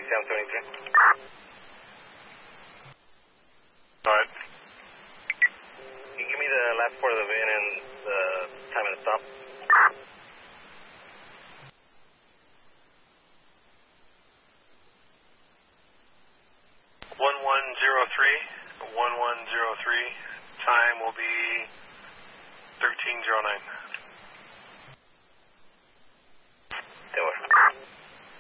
773. Go ahead. Can you give me the last part of the VIN and the time of the stop? 1103. Time will be 1309.